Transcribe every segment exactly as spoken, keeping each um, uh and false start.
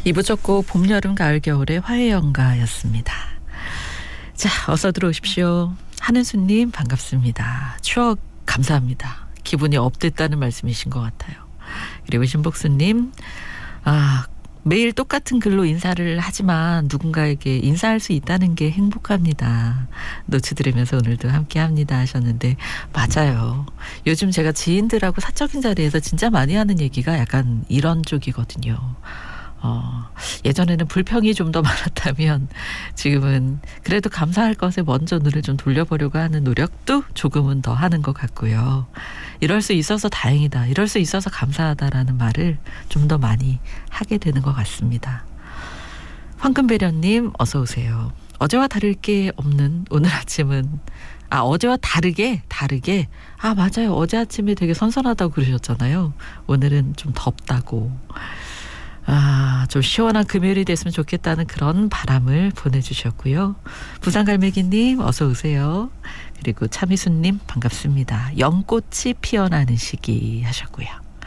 이 부 첫 곡 봄, 여름, 가을, 겨울의 화해연가였습니다. 자, 어서 들어오십시오. 한은수님 반갑습니다. 추억 감사합니다. 기분이 업됐다는 말씀이신 것 같아요. 그리고 신복수님, 아, 매일 똑같은 글로 인사를 하지만 누군가에게 인사할 수 있다는 게 행복합니다. 노트 들으면서 오늘도 함께합니다 하셨는데, 맞아요. 요즘 제가 지인들하고 사적인 자리에서 진짜 많이 하는 얘기가 약간 이런 쪽이거든요. 어, 예전에는 불평이 좀 더 많았다면 지금은 그래도 감사할 것에 먼저 눈을 좀 돌려보려고 하는 노력도 조금은 더 하는 것 같고요. 이럴 수 있어서 다행이다, 이럴 수 있어서 감사하다라는 말을 좀 더 많이 하게 되는 것 같습니다. 황금배련님 어서 오세요. 어제와 다를 게 없는 오늘 아침은, 아 어제와 다르게 다르게 아 맞아요, 어제 아침에 되게 선선하다고 그러셨잖아요. 오늘은 좀 덥다고. 아, 좀 시원한 금요일이 됐으면 좋겠다는 그런 바람을 보내주셨고요. 부산갈매기님 어서 오세요. 그리고 차미수님 반갑습니다. 연꽃이 피어나는 시기 하셨고요.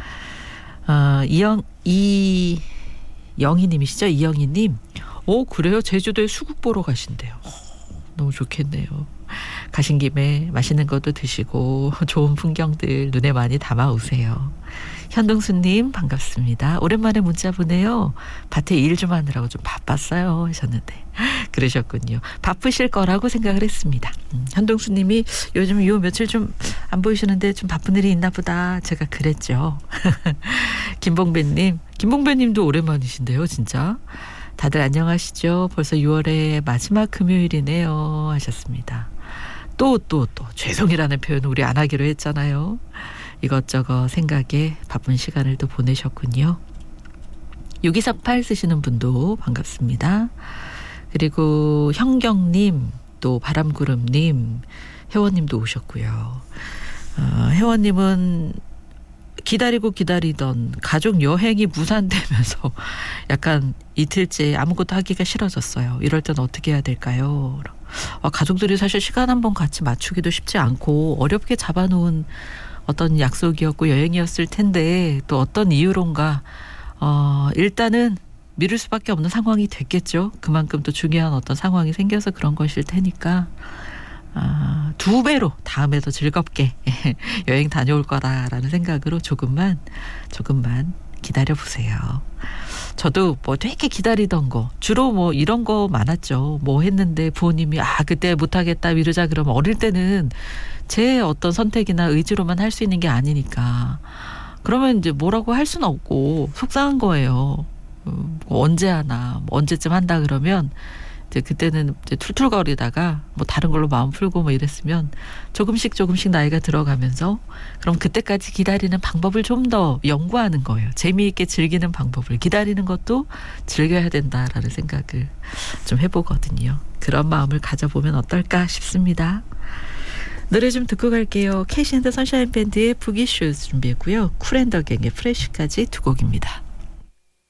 어, 이영 이 영희님이시죠? 이영희님. 오 그래요? 제주도에 수국 보러 가신대요. 오, 너무 좋겠네요. 가신 김에 맛있는 것도 드시고 좋은 풍경들 눈에 많이 담아오세요. 현동수님 반갑습니다. 오랜만에 문자 보내요. 밭에 일 좀 하느라고 좀 바빴어요 하셨는데 그러셨군요. 바쁘실 거라고 생각을 했습니다. 음, 현동수님이 요즘 요 며칠 좀 안 보이시는데 좀 바쁜 일이 있나 보다 제가 그랬죠. 김봉배님, 김봉배님도 오랜만이신데요 진짜. 다들 안녕하시죠? 벌써 유월의 마지막 금요일이네요 하셨습니다. 또 또 또 죄송이라는 표현을 우리 안 하기로 했잖아요. 이것저것 생각에 바쁜 시간을 또 보내셨군요. 육이사팔 쓰시는 분도 반갑습니다. 그리고 형경님, 또 바람구름님, 혜원님도 오셨고요. 어, 혜원님은 기다리고 기다리던 가족 여행이 무산되면서 약간 이틀째 아무것도 하기가 싫어졌어요. 이럴 땐 어떻게 해야 될까요? 아, 가족들이 사실 시간 한번 같이 맞추기도 쉽지 않고 어렵게 잡아놓은 어떤 약속이었고 여행이었을 텐데 또 어떤 이유론가 어, 일단은 미룰 수밖에 없는 상황이 됐겠죠. 그만큼 또 중요한 어떤 상황이 생겨서 그런 것일 테니까 아, 두 배로 다음에 더 즐겁게 여행 다녀올 거다라는 생각으로 조금만 조금만 기다려보세요. 저도 뭐 되게 기다리던 거 주로 뭐 이런 거 많았죠. 뭐 했는데 부모님이 아 그때 못하겠다 미루자 그러면 어릴 때는 제 어떤 선택이나 의지로만 할 수 있는 게 아니니까 그러면 이제 뭐라고 할 수는 없고 속상한 거예요. 음, 뭐 언제 하나 뭐 언제쯤 한다 그러면 이제 그때는 이제 툴툴거리다가 뭐 다른 걸로 마음 풀고 뭐 이랬으면 조금씩 조금씩 나이가 들어가면서 그럼 그때까지 기다리는 방법을 좀 더 연구하는 거예요. 재미있게 즐기는 방법을, 기다리는 것도 즐겨야 된다라는 생각을 좀 해보거든요. 그런 마음을 가져보면 어떨까 싶습니다. 노래 좀 듣고 갈게요. 캐시 앤 더 선샤인 밴드의 부기 슈즈 준비했고요. 쿨 앤 더 갱의 프레쉬까지 두 곡입니다.